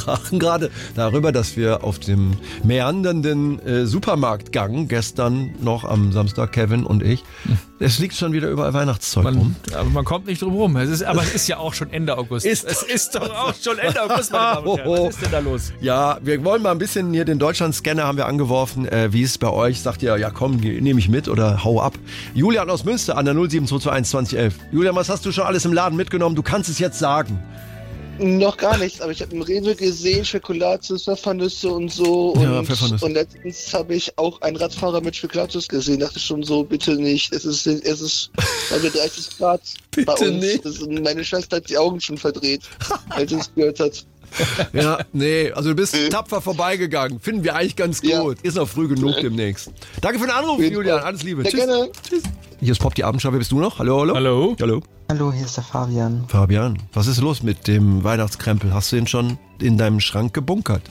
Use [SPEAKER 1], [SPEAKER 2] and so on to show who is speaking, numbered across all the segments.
[SPEAKER 1] sprachen gerade darüber, dass wir auf dem meandernden Supermarktgang gestern noch am Samstag, Kevin und ich, es liegt schon wieder überall Weihnachtszeug rum.
[SPEAKER 2] Aber man kommt nicht drum rum. Es ist ja auch schon Ende August. Es ist doch auch schon Ende August, meine Damen und Herren. Was ist denn da los?
[SPEAKER 1] Ja, wir wollen mal ein bisschen hier den Deutschland-Scanner haben wir angeworfen. Wie ist es bei euch? Sagt ihr, ja komm, nehme ich mit oder hau ab. Julian aus Münster an der 07221 2011. Julian, was hast du schon alles im Laden mitgenommen? Du kannst es jetzt sagen.
[SPEAKER 3] Noch gar nichts, aber ich habe im Rewe gesehen, Spekulatius, Pfeffernüsse und so.
[SPEAKER 1] Ja, Pfeffernüsse.
[SPEAKER 3] Und letztens habe ich auch einen Radfahrer mit Spekulatius gesehen. Dachte schon so, bitte nicht. Es ist also 30 Grad
[SPEAKER 1] Bitte
[SPEAKER 3] bei uns.
[SPEAKER 1] nicht.
[SPEAKER 3] Meine Schwester hat die Augen schon verdreht, als sie es gehört hat.
[SPEAKER 1] Ja, nee, also du bist tapfer vorbeigegangen. Finden wir eigentlich ganz gut.
[SPEAKER 3] Ja.
[SPEAKER 1] Ist noch früh genug demnächst. Danke für den Anruf, Julian. Alles Liebe.
[SPEAKER 3] Sehr
[SPEAKER 1] Tschüss.
[SPEAKER 3] gerne.
[SPEAKER 1] Tschüss. Hier ist Pop, die Abendschau. Wer bist du noch? Hallo, hallo?
[SPEAKER 2] Hallo?
[SPEAKER 1] Hallo.
[SPEAKER 4] Hallo, hier ist der Fabian.
[SPEAKER 1] Fabian, was ist los mit dem Weihnachtskrempel? Hast du ihn schon in deinem Schrank gebunkert?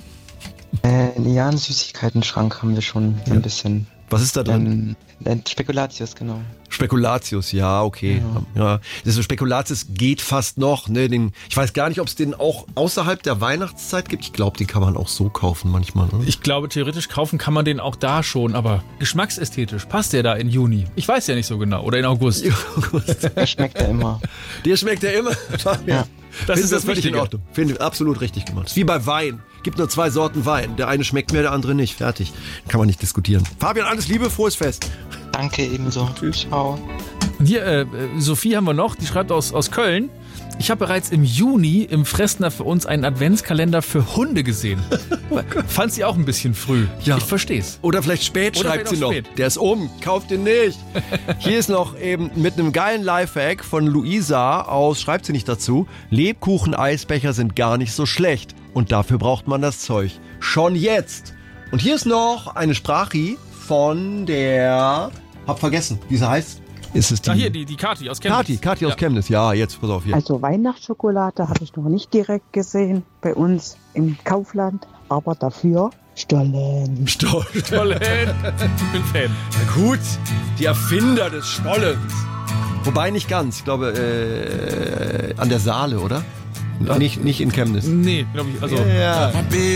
[SPEAKER 4] Ja, einen Süßigkeiten-Schrank haben wir schon ein bisschen.
[SPEAKER 1] Was ist da drin?
[SPEAKER 4] Spekulatius, genau.
[SPEAKER 1] Spekulatius, ja, okay. Ja. Das Spekulatius geht fast noch. Ne? Ich weiß gar nicht, ob es den auch außerhalb der Weihnachtszeit gibt. Ich glaube, den kann man auch so kaufen manchmal. Oder?
[SPEAKER 2] Ich glaube, theoretisch kaufen kann man den auch da schon, aber geschmacksästhetisch passt der da in Juni? Ich weiß ja nicht so genau. Oder in August.
[SPEAKER 4] Der schmeckt ja immer.
[SPEAKER 1] Dir schmeckt der immer?
[SPEAKER 4] Ja.
[SPEAKER 2] Das ist das
[SPEAKER 1] völlig in
[SPEAKER 2] Wichtige.
[SPEAKER 1] Ordnung. Finde ich absolut richtig gemacht. Ist wie bei Wein. Gibt nur 2 Sorten Wein. Der eine schmeckt mehr, der andere nicht. Fertig. Kann man nicht diskutieren. Fabian, alles Liebe, frohes Fest.
[SPEAKER 4] Danke ebenso. Ciao.
[SPEAKER 2] Und hier, Sophie haben wir noch, die schreibt aus Köln. Ich habe bereits im Juni im Fressner für uns einen Adventskalender für Hunde gesehen. Fand sie auch ein bisschen früh.
[SPEAKER 1] Ja.
[SPEAKER 2] Ich versteh's.
[SPEAKER 1] Oder vielleicht spät,
[SPEAKER 2] Oder
[SPEAKER 1] schreibt sie
[SPEAKER 2] vielleicht
[SPEAKER 1] noch.
[SPEAKER 2] auch spät.
[SPEAKER 1] Der ist kauft den nicht. Hier ist noch eben mit einem geilen Lifehack von Luisa aus, schreibt sie nicht dazu, Lebkuchen-Eisbecher sind gar nicht so schlecht. Und dafür braucht man das Zeug. Schon jetzt. Und hier ist noch eine Sprache von der, hab vergessen, wie sie heißt. Ist es die?
[SPEAKER 2] Hier, die Kathi aus Chemnitz.
[SPEAKER 1] Kathi aus Chemnitz. Ja, jetzt, pass auf hier.
[SPEAKER 5] Also Weihnachtsschokolade habe ich noch nicht direkt gesehen bei uns im Kaufland, aber dafür Stollen.
[SPEAKER 2] Stollen. Ich bin Fan.
[SPEAKER 1] Na gut, die Erfinder des Stollens. Wobei nicht ganz. Ich glaube, an der Saale, oder? Nicht in Chemnitz.
[SPEAKER 2] Nee, glaube ich. Also,
[SPEAKER 1] Ja.